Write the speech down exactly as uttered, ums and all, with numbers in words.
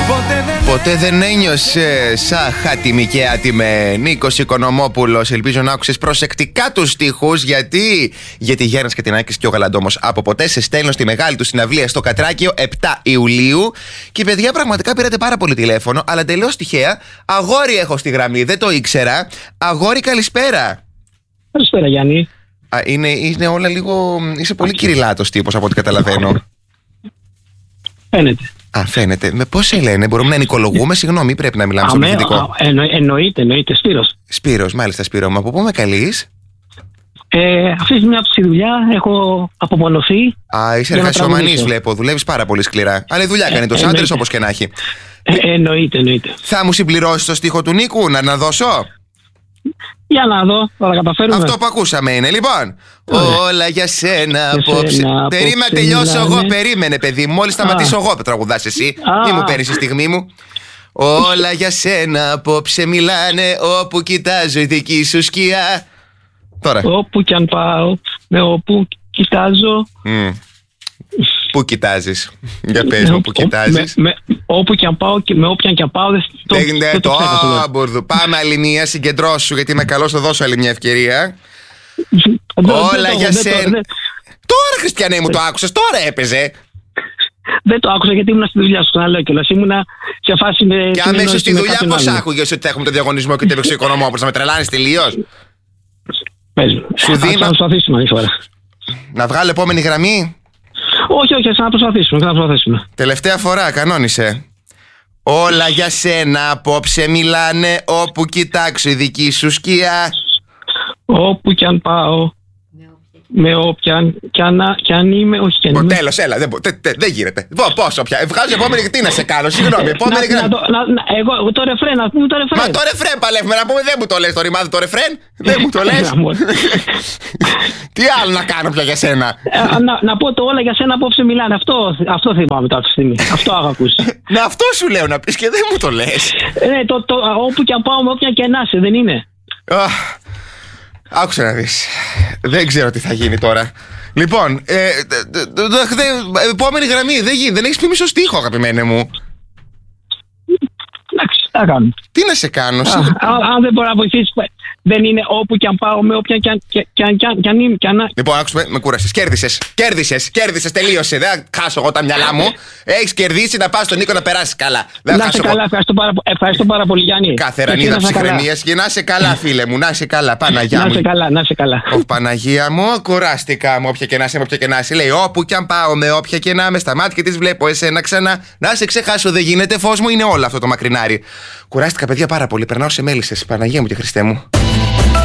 Ποτέ δεν ένιωσε σαν χάτιμη και άτιμε. Νίκος Οικονομόπουλος. Ελπίζω να άκουσες προσεκτικά τους στίχους. Γιατί, γιατί Γέρας Κατινάκης και ο Γαλαντόμος από ποτέ σε στέλνω στη μεγάλη του συναυλία στο Κατράκιο επτά Ιουλίου. Και παιδιά, πραγματικά πήρατε πάρα πολύ τηλέφωνο, αλλά τελείως τυχαία. Αγόρι έχω στη γραμμή, δεν το ήξερα. Αγόρι, καλησπέρα. Καλησπέρα, Γιάννη. Α, είναι, είναι όλα λίγο. Είσαι πολύ κυριλάτος τύπος από ό,τι καταλαβαίνω. Φαίνεται. Α, φαίνεται. Με πώς σε λένε, μπορούμε να νοικολογούμε, συγγνώμη, πρέπει να μιλάμε στο πληθυντικό. Εννο, εννοείται, εννοείται. Σπύρος. Σπύρος, μάλιστα, Σπύρο. Μα από πού με καλείς? Ε, αυτή τη στιγμή από τη δουλειά έχω απομονωθεί. Α, είσαι εργασιομανής, βλέπω. Δουλεύεις πάρα πολύ σκληρά. Αλλά η δουλειά κάνει τους ε, άντρες, όπως και να έχει. Ε, εννοείται, εννοείται. Θα μου συμπληρώσεις το στίχο του Νίκου, να να δώσω? Για να δω, θα τα καταφέρουμε. Αυτό που ακούσαμε είναι, λοιπόν. Ωραία. Όλα για σένα απόψε. Περίμενε να τελειώσω εγώ, περίμενε, παιδί. Μόλις σταματήσω εγώ, τραγουδάς εσύ. Μη μου παίρνεις τη στιγμή μου. Όλα για σένα απόψε μιλάνε, όπου κοιτάζω η δική σου σκιά. Τώρα. Όπου κι αν πάω, με όπου κοιτάζω. Mm. Πού κοιτάζεις? Για πες μου, πού κοιτάζεις? Με, με, όπου κι αν πάω και με όποιαν κι αν πάω. Δεν το, δεν το, το μπουρδου. Πάμε άλλη μία, συγκεντρώσου, γιατί είμαι καλός, θα δώσω άλλη μια ευκαιρία. Όλα για σένα. Τώρα, Χριστιανέ μου, το άκουσες, τώρα έπαιζε. Δεν το άκουσα γιατί ήμουν στη δουλειά σου, να λέω κιόλας. Ήμουνα σε φάση με. Και αμέσως στη δουλειά πώς άκουγες ότι θα έχουμε το διαγωνισμό και το έπαιξε ο Οικονομόπουλος? Να με τρελάνεις τελείως? Πες μου. Σου δίνω. Να προσπαθήσουμε άλλη φορά. Να βγάλω επόμενη γραμμή. Όχι, όχι, ας να προσπαθήσουμε, να προσπαθήσουμε. Τελευταία φορά, κανόνισε. Όλα για σένα απόψε μιλάνε, όπου κοιτάξω η δική σου σκιά. Όπου κι αν πάω, με όποιαν κι αν, κι αν είμαι, όχι κι αν είμαι. Τέλος, έλα, δεν, δε, δε, δε γίνεται. Πόσο πια, βγάζω επόμενη, τι να σε κάνω, συγγνώμη, επόμενη γραμμή. Εγώ το ρεφρέν, να πούμε το ρεφρέν. Μα το ρεφρέν παλεύουμε, να πούμε, δεν μου το λες το ρημάδι το ρεφρέν, δεν μου το λες. Τι άλλο να κάνω πια για σένα? Να πω το όλα για σένα απόψε μιλάνε, αυτό θυμάμαι τώρα τη στιγμή, αυτό έχω ακούσει. Να αυτό σου λέω να πεις και δεν μου το λες. Όπου κι αν πάω με όποια και να είσαι, δεν είναι? Άκουσε να δεις. Δεν ξέρω τι θα γίνει τώρα. Λοιπόν, ε, επόμενη γραμμή. Δεν γίνει. Δεν έχεις πει μισό στίχο, αγαπημένε μου. Εντάξει, τι θα κάνω. Τι να σε κάνω? Αν δεν μπορώ να βοηθήσει, δεν είναι όπου κι αν πάω, με όποια κι αν είμαι. Λοιπόν, άκουσε, με κούρασες. Κέρδισες. Κέρδισες. Κέρδισες. Τελείωσε. Δεν χάσω εγώ τα μυαλά μου. Έχεις κερδίσει, να πας στον Νίκο να περάσεις καλά. Να είσαι καλά. Ευχαριστώ πάρα πολύ, Γιάννη. Κάθε ρανίδα ψυχραιμίας. Και να είσαι καλά, φίλε μου. Να είσαι καλά. Παναγιά μου. Να είσαι καλά, να είσαι καλά. Ω, Παναγία μου, κουράστηκα μου. Όποια και να είσαι, με όποια και να είσαι. Λέει, όπου κι αν πάω, με όποια και να είμαι, στα μάτια τη βλέπω εσένα ξανά. Να σε ξεχάσω, δεν γίνεται, φως μου είναι όλο αυτό το μακρινάρι. Κουράστηκα, παιδιά, πάρα πολύ. Περνάω σε μέλισσες. Παναγία μου και Χριστέ μου.